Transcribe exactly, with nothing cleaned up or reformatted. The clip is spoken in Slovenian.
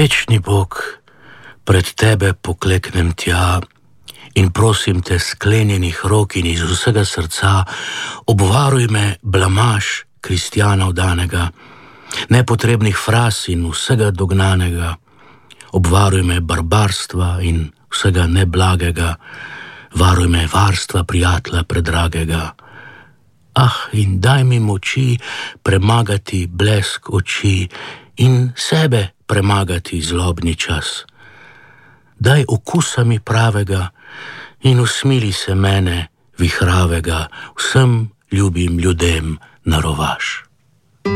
Večni Bog, pred tebe pokleknem tja in prosim te sklenjenih rok in iz vsega srca, obvaruj me blamaž kristjana vdanega, nepotrebnih fraz in vsega dognanega, obvaruj me barbarstva in vsega neblagega, varuj me varstva prijatelja predragega. Ah, in daj mi moči premagati blesk oči in sebe premagati zlobni čas. Daj okusa mi pravega in usmili se mene vihravega, vsem ljubim ljudem narovaš.